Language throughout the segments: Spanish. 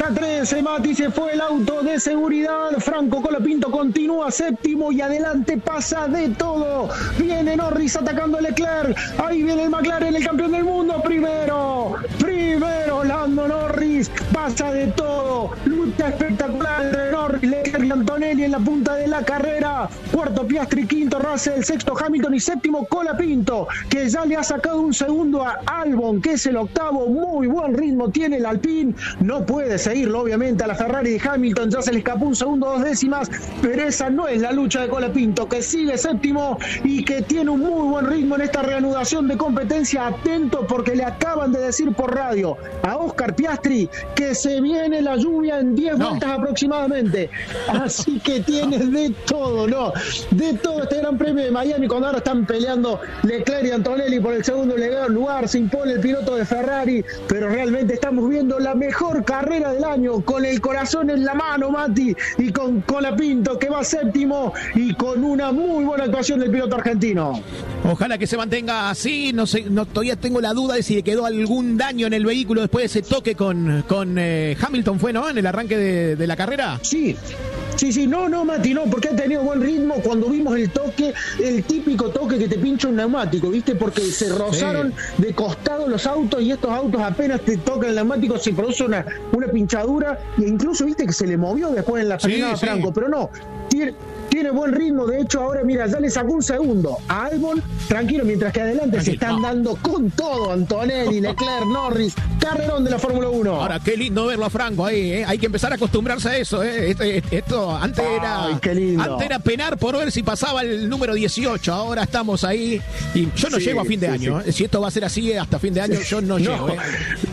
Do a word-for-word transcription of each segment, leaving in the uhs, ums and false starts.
trece, Mati, se fue el auto de seguridad. Franco Colapinto continúa séptimo y adelante pasa de todo. Viene Norris atacando a Leclerc. Ahí viene el McLaren, el campeón del mundo. Primero, primero Lando Norris. Pasa de todo. Lucha espectacular entre Norris, Leclerc y Antonelli en la punta de la carrera. Cuarto Piastri, quinto Russell, sexto Hamilton y séptimo Colapinto, que ya le ha sacado un segundo a Albon, que es el octavo. Muy buen ritmo tiene el Alpine. No puede seguirlo, obviamente, a la Ferrari de Hamilton. Ya se le escapó un segundo, dos décimas, pero esa no es la lucha de Colapinto, que sigue séptimo y que tiene un muy buen ritmo en esta reanudación de competencia. Atento, porque le acaban de decir por radio a Oscar Piastri que se viene la lluvia en diez no. vueltas aproximadamente. Así que tiene de todo, ¿no? De todo este Gran Premio de Miami, cuando ahora están peleando Leclerc y Antonelli por el segundo lugar. Se impone el piloto de Ferrari, pero realmente estamos viendo la mejor carrera del año, con el corazón en la mano, Mati, y con Colapinto, que va séptimo, y con una muy buena actuación del piloto argentino. Ojalá que se mantenga así. No sé, no, todavía tengo la duda de si le quedó algún daño en el vehículo después de ese toque con, con eh, Hamilton, ¿fue, no? En el arranque de, de la carrera. Sí. Sí, sí, no, no, Mati, no, porque ha tenido buen ritmo cuando vimos el toque, el típico toque que te pincha un neumático, ¿viste? Porque se rozaron sí. de costado los autos, y estos autos apenas te tocan el neumático se produce una, una pinchadura, e incluso, ¿viste? Que se le movió después en la frenada sí, Franco, sí. pero no, tiene... Tiene buen ritmo, de hecho ahora mira, ya le sacó un segundo a Albon, tranquilo, mientras que adelante Tranquilo. se están dando con todo Antonelli, Leclerc, Norris, carrerón de la Fórmula uno. Ahora, qué lindo verlo a Franco ahí, ¿eh? Hay que empezar a acostumbrarse a eso, ¿eh? Esto, esto antes, Ay, era, qué lindo. antes era penar por ver si pasaba el número dieciocho, ahora estamos ahí y yo no sí, llego a fin de sí, año, sí. ¿eh? Si esto va a ser así hasta fin de año, yo no, no. llego, ¿eh?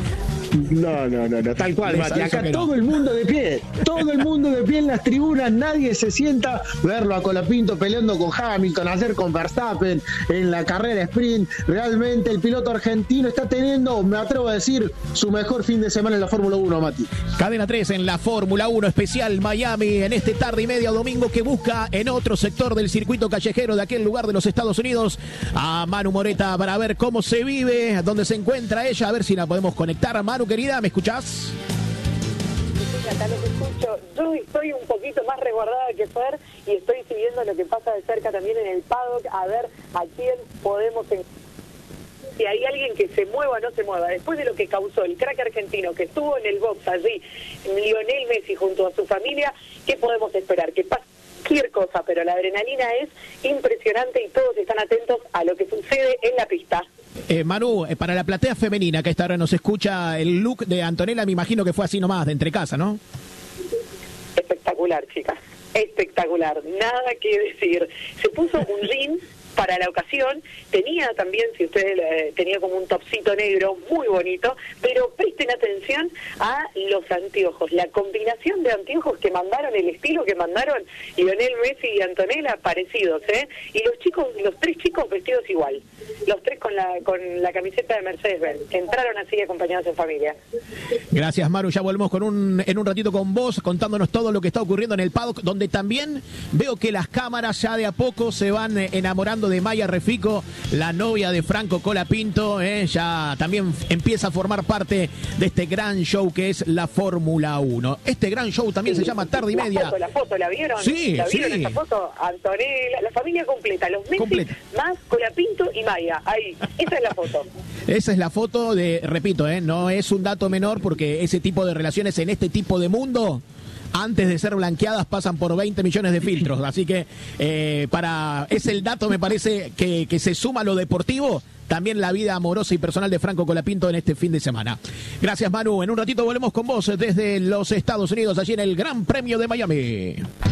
No, no, no, no, tal cual, Mati. Acá todo no. el mundo de pie, todo el mundo de pie en las tribunas, nadie se sienta. Verlo a Colapinto peleando con Hamilton, ayer con Verstappen en la carrera sprint. Realmente el piloto argentino está teniendo, me atrevo a decir, su mejor fin de semana en la Fórmula uno, Mati. Cadena tres en la Fórmula uno, especial Miami, en este tarde y media domingo, que busca en otro sector del circuito callejero de aquel lugar de los Estados Unidos a Manu Moreta para ver cómo se vive, dónde se encuentra ella, a ver si la podemos conectar. A Manu, querida, ¿me escuchás? Sí, acá los escucho. Yo estoy un poquito más resguardada que Fer y estoy siguiendo lo que pasa de cerca también en el paddock, a ver a quién podemos encontrar. Si hay alguien que se mueva o no se mueva, después de lo que causó el crack argentino que estuvo en el box allí, Lionel Messi junto a su familia, ¿qué podemos esperar? Que pase cualquier cosa, pero la adrenalina es impresionante y todos están atentos a lo que sucede en la pista. Eh, Manu, eh, para la platea femenina que a esta hora nos escucha, el look de Antonella me imagino que fue así nomás, de entre casa, ¿no? Espectacular, chicas, espectacular, nada que decir. Se puso un jean para la ocasión, tenía también, si ustedes eh, tenía como un topcito negro muy bonito, pero presten atención a los anteojos, la combinación de anteojos que mandaron, el estilo que mandaron Lionel Messi y Antonella, parecidos, ¿eh? Y los chicos, los tres chicos vestidos igual, los tres con la con la camiseta de Mercedes-Benz, entraron así acompañados en familia. Gracias, Maru, ya volvemos con un en un ratito con vos, contándonos todo lo que está ocurriendo en el paddock, donde también veo que las cámaras ya de a poco se van eh, enamorando de Maya Refico, la novia de Franco Colapinto, eh, ya también empieza a formar parte de este gran show que es la Fórmula uno. Este gran show también sí, se llama Tarde y la Media. Foto, la foto, ¿la vieron? Sí, ¿La vieron sí. esa foto? Antonella, la familia completa, los Messi completa. Más Colapinto y Maya, ahí, esa es la foto. Esa es la foto de, repito, eh, no es un dato menor, porque ese tipo de relaciones en este tipo de mundo, antes de ser blanqueadas, pasan por veinte millones de filtros. Así que eh, para es el dato, me parece, que, que se suma a lo deportivo, también la vida amorosa y personal de Franco Colapinto en este fin de semana. Gracias, Manu. En un ratito volvemos con vos desde los Estados Unidos, allí en el Gran Premio de Miami.